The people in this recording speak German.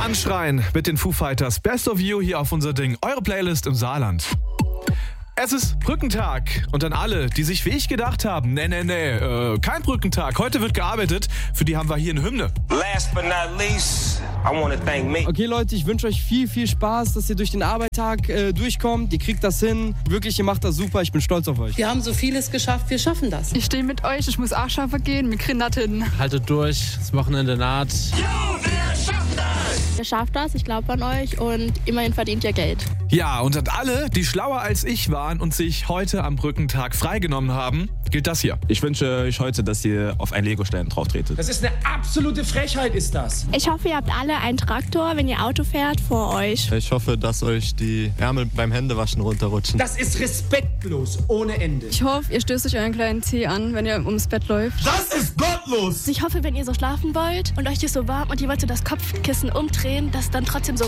Anschreien mit den Foo Fighters. Best of You hier auf unser Ding. Eure Playlist im Saarland. Es ist Brückentag und an alle, die sich wie ich gedacht haben, kein Brückentag, heute wird gearbeitet, für die haben wir hier eine Hymne. Last but not least, I want to thank me. Okay Leute, ich wünsche euch viel, viel Spaß, dass ihr durch den Arbeitstag durchkommt, ihr kriegt das hin, wirklich, ihr macht das super, ich bin stolz auf euch. Wir haben so vieles geschafft, wir schaffen das. Ich stehe mit euch, ich muss auch schaffen gehen, wir kriegen das hin. Haltet durch, das Wochenende naht. Ihr schafft das, ich glaube an euch und immerhin verdient ihr Geld. Ja, und an alle, die schlauer als ich waren und sich heute am Brückentag freigenommen haben, gilt das hier. Ich wünsche euch heute, dass ihr auf einen Legostein drauf tretet. Das ist eine absolute Frechheit, ist das. Ich hoffe, ihr habt alle einen Traktor, wenn ihr Auto fährt, vor euch. Ich hoffe, dass euch die Ärmel beim Händewaschen runterrutschen. Das ist respektlos, ohne Ende. Ich hoffe, ihr stößt euch euren kleinen Zeh an, wenn ihr ums Bett läuft. Das ist gottlos! Ich hoffe, wenn ihr so schlafen wollt und euch ist so warm und ihr wollt so das Kopfkissen umdrehen, dass dann trotzdem so